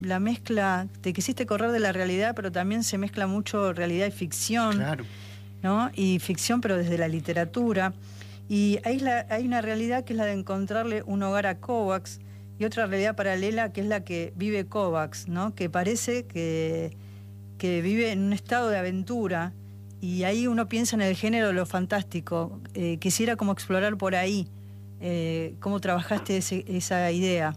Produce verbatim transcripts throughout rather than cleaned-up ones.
la mezcla, te quisiste correr de la realidad, pero también se mezcla mucho realidad y ficción, claro, ¿no? Y ficción, pero desde la literatura. Y hay, la, hay una realidad que es la de encontrarle un hogar a Kovacs, y otra realidad paralela que es la que vive Kovacs, ¿no? Que parece que, que vive en un estado de aventura, y ahí uno piensa en el género de lo fantástico. Eh, quisiera como explorar por ahí eh, cómo trabajaste ese, esa idea.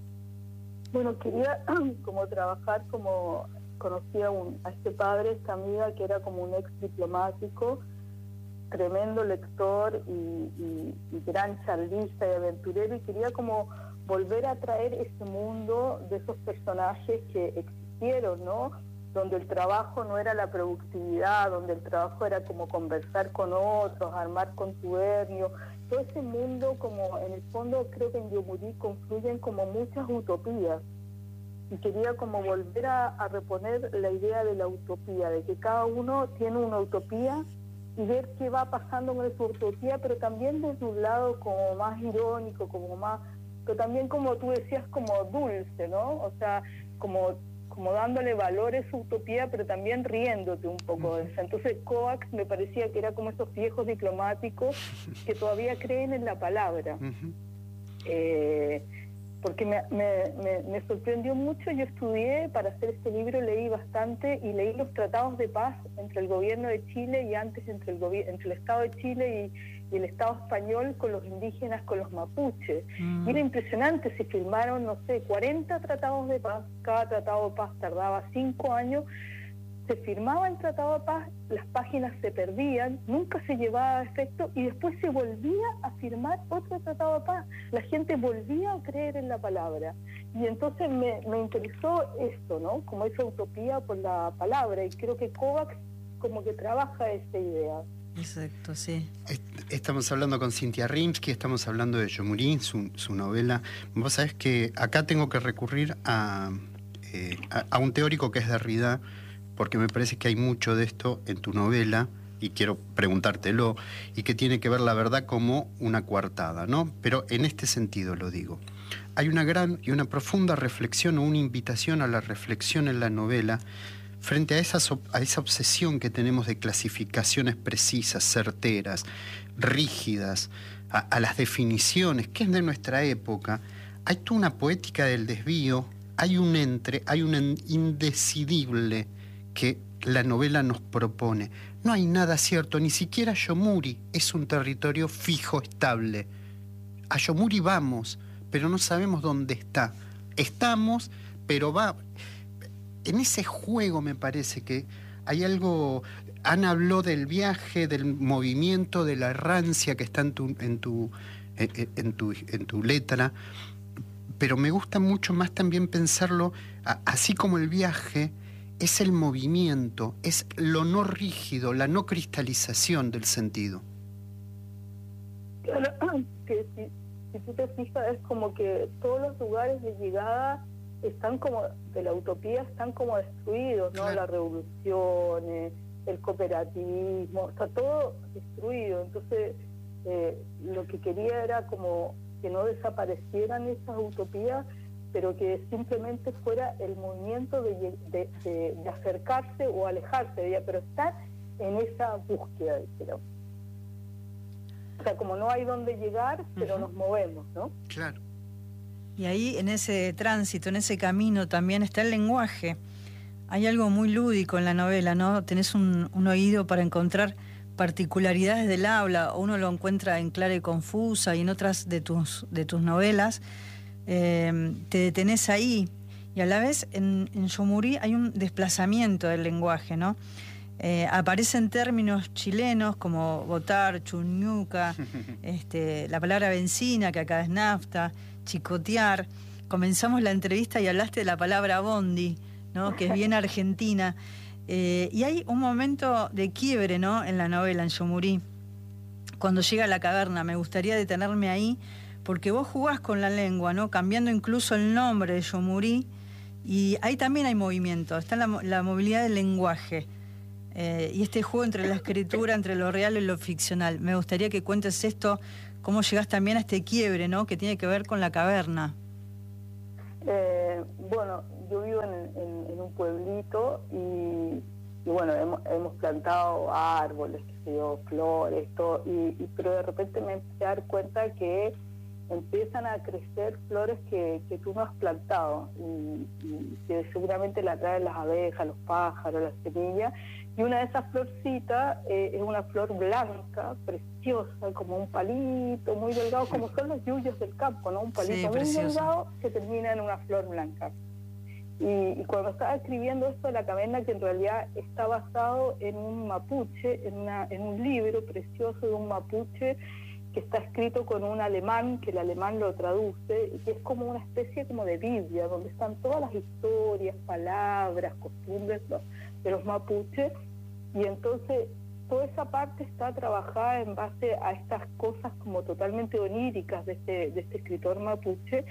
Bueno, quería como trabajar como conocí a, un, a este padre, esta amiga que era como un ex diplomático, tremendo lector y, y, y gran charlista y aventurero, y quería como volver a traer ese mundo de esos personajes que existieron, ¿no? Donde el trabajo no era la productividad, donde el trabajo era como conversar con otros, armar contubernio, todo ese mundo como en el fondo creo que en Yomurí confluyen como muchas utopías, y quería como volver a, a reponer la idea de la utopía, de que cada uno tiene una utopía y ver qué va pasando con esa utopía, pero también desde un lado como más irónico, como más, pero también como tú decías, como dulce, ¿no? O sea, como, como dándole valor a esa utopía, pero también riéndote un poco de eso. Entonces Kovacs me parecía que era como esos viejos diplomáticos que todavía creen en la palabra. Uh-huh. eh, porque me, me, me, me sorprendió mucho. Yo estudié para hacer este libro, leí bastante y leí los tratados de paz entre el gobierno de Chile y antes entre el, entre el Estado de Chile y, y el Estado español con los indígenas, con los mapuches. Mm. Y era impresionante, se firmaron, no sé, cuarenta tratados de paz, cada tratado de paz tardaba cinco años, se firmaba el tratado de paz, las páginas se perdían, nunca se llevaba a efecto y después se volvía a firmar otro tratado de paz. La gente volvía a creer en la palabra. Y entonces me, me interesó esto, ¿no? Como esa utopía por la palabra, y creo que Kovacs como que trabaja esa idea. Exacto, sí. Estamos hablando con Cynthia Rimsky, estamos hablando de Yomurí, su, su novela. Vos sabés que acá tengo que recurrir a, eh, a, a un teórico que es Derrida, porque me parece que hay mucho de esto en tu novela, y quiero preguntártelo, y que tiene que ver la verdad como una coartada, ¿no? Pero en este sentido lo digo. Hay una gran y una profunda reflexión o una invitación a la reflexión en la novela frente a, esas, a esa obsesión que tenemos de clasificaciones precisas, certeras, rígidas, a, a las definiciones, que es de nuestra época. Hay toda una poética del desvío, hay un entre, hay un indecidible que la novela nos propone. No hay nada cierto, ni siquiera Yomurí es un territorio fijo, estable. A Yomurí vamos, pero no sabemos dónde está. Estamos, pero va... En ese juego me parece que hay algo... Ana habló del viaje, del movimiento, de la errancia que está en tu, en tu, en, en tu, en tu letra, pero me gusta mucho más también pensarlo, así como el viaje es el movimiento, es lo no rígido, la no cristalización del sentido. Claro, que si, si tú te fijas, es como que todos los lugares de llegada están como, de la utopía, están como destruidos, ¿no? Claro. La revolución, eh, el cooperativismo, está todo destruido. Entonces, eh, lo que quería era como que no desaparecieran esas utopías, pero que simplemente fuera el movimiento de, de, de, de acercarse o alejarse de ella, pero estar en esa búsqueda, creo. O sea, como no hay dónde llegar, pero uh-huh. nos movemos, ¿no? Claro. Y ahí, en ese tránsito, en ese camino, también está el lenguaje. Hay algo muy lúdico en la novela, ¿no? Tenés un, un oído para encontrar particularidades del habla, uno lo encuentra en Clara y Confusa y en otras de tus, de tus novelas. Eh, te detenés ahí, y a la vez en, en Yomurí hay un desplazamiento del lenguaje, ¿no? Eh, aparecen términos chilenos como botar, chuñuca, este, la palabra benzina, que acá es nafta, chicotear. Comenzamos la entrevista y hablaste de la palabra bondi, ¿no? Que es bien argentina. Eh, y hay un momento de quiebre, ¿no? En la novela, en Yomurí, cuando llega a la caverna. Me gustaría detenerme ahí, porque vos jugás con la lengua, ¿no? Cambiando incluso el nombre de Yomurí, y ahí también hay movimiento, está la, la movilidad del lenguaje, eh, y este juego entre la escritura, entre lo real y lo ficcional. Me gustaría que cuentes esto, cómo llegás también a este quiebre, ¿no? Que tiene que ver con la caverna. Eh, bueno, yo vivo en, en, en un pueblito y, y bueno, hemos, hemos plantado árboles, qué sé yo, flores, todo, y, y, pero de repente me empecé a dar cuenta que empiezan a crecer flores que, que tú no has plantado y, y que seguramente la traen las abejas, los pájaros, las semillas, y una de esas florcitas eh, es una flor blanca, preciosa, como un palito muy delgado, como son los yuyos del campo, ¿no? Un palito sí, muy delgado que termina en una flor blanca. Y, y cuando estaba escribiendo esto de la caverna, que en realidad está basado en un mapuche, en, una, en un libro precioso de un mapuche que está escrito con un alemán, que el alemán lo traduce, y que es como una especie como de Biblia, donde están todas las historias, palabras, costumbres de los mapuches, y entonces toda esa parte está trabajada en base a estas cosas como totalmente oníricas de este, de este escritor mapuche,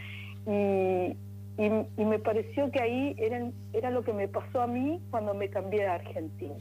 y, y, y me pareció que ahí era, era lo que me pasó a mí cuando me cambié de Argentina.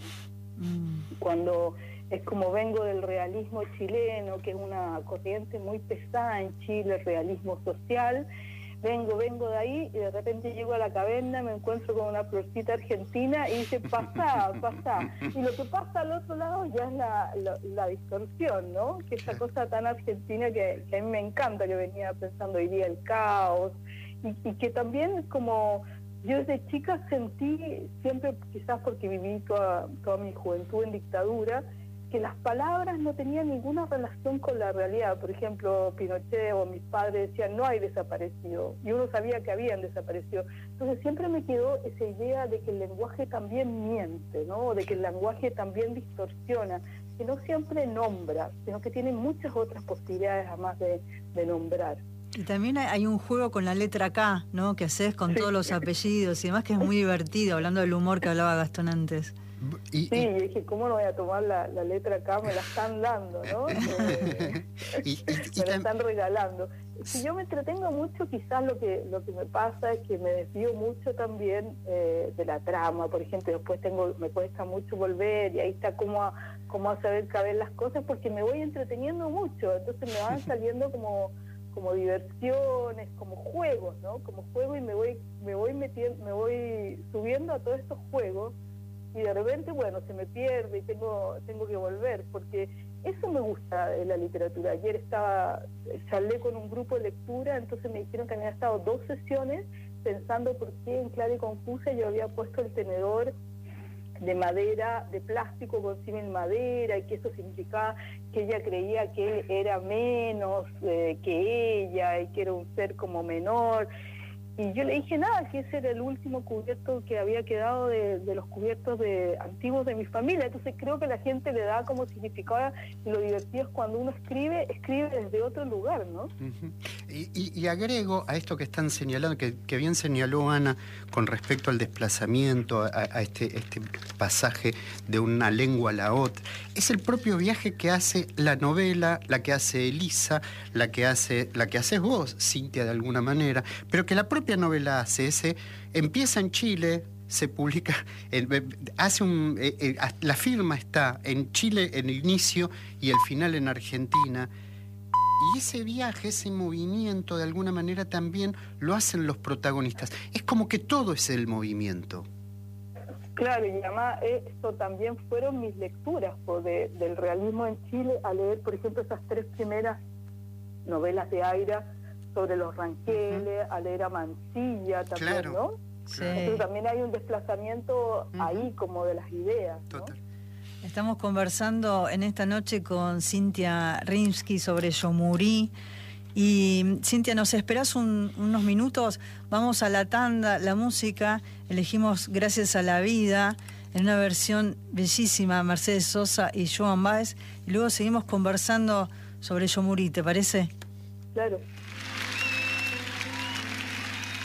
Mm. Cuando es como vengo del realismo chileno, que es una corriente muy pesada en Chile, el realismo social, vengo, vengo de ahí y de repente llego a la caverna, me encuentro con una florcita argentina y dice, pasá, pasá. Y lo que pasa al otro lado ya es la, la, la distorsión, ¿no? Que esa cosa tan argentina que, que a mí me encanta, que venía pensando hoy día el caos, y, y que también como yo desde chica sentí, siempre quizás porque viví toda, toda mi juventud en dictadura, que las palabras no tenían ninguna relación con la realidad. Por ejemplo, Pinochet o mis padres decían, no hay desaparecido, y uno sabía que habían desaparecido. Entonces siempre me quedó esa idea de que el lenguaje también miente, ¿no? De que el lenguaje también distorsiona, que no siempre nombra, sino que tiene muchas otras posibilidades además de, de nombrar. Y también hay un juego con la letra K, ¿no? Que haces con sí. todos los apellidos y demás, que es muy divertido, hablando del humor que hablaba Gastón antes. Y, sí, y dije, ¿cómo no voy a tomar la, la letra acá? Me la están dando, ¿no? Eh, y, y, me la están regalando. Si yo me entretengo mucho, quizás lo que lo que me pasa es que me desvío mucho también eh, de la trama. Por ejemplo, después tengo me cuesta mucho volver y ahí está cómo a, cómo a saber caber las cosas, porque me voy entreteniendo mucho. Entonces me van saliendo como como diversiones, como juegos, ¿no? Como juegos y me voy me voy metiendo, me voy subiendo a todos estos juegos. Y de repente, bueno, se me pierde y tengo tengo que volver, porque eso me gusta de la literatura. Ayer estaba, charlé con un grupo de lectura, entonces me dijeron que habían estado dos sesiones pensando por qué en Clara y Confusa yo había puesto el tenedor de madera, de plástico con símil madera, y que eso significaba que ella creía que él era menos eh, que ella y que era un ser como menor. Y yo le dije, nada, que ese era el último cubierto que había quedado de, de los cubiertos de antiguos de mi familia. Entonces creo que la gente le da como significado, y lo divertido es cuando uno escribe, escribe desde otro lugar, ¿no? Uh-huh. y, y, y agrego a esto que están señalando, que, que bien señaló Ana, con respecto al desplazamiento, a, a este, este pasaje de una lengua a la otra. Es el propio viaje que hace la novela, la que hace Elisa, la que hace, la que haces vos, Cintia, de alguna manera, pero que la propia novela hace ese, empieza en Chile, se publica, eh, hace un, eh, eh, la firma está en Chile en el inicio y el final en Argentina, y ese viaje, ese movimiento de alguna manera también lo hacen los protagonistas. Es como que todo es el movimiento. Claro, y además esto también fueron mis lecturas pues, de, del realismo en Chile, a leer, por ejemplo, esas tres primeras novelas de Aira sobre los ranqueles, uh-huh. a leer a Mansilla también, claro. ¿no? Sí. Entonces también hay un desplazamiento uh-huh. ahí como de las ideas, ¿no? Total. Estamos conversando en esta noche con Cintia Rimsky sobre Yomurí. Y Cintia, ¿nos esperás un, unos minutos? Vamos a la tanda, la música. Elegimos Gracias a la Vida, en una versión bellísima, Mercedes Sosa y Joan Baez. Y luego seguimos conversando sobre Yomurí, ¿te parece? Claro.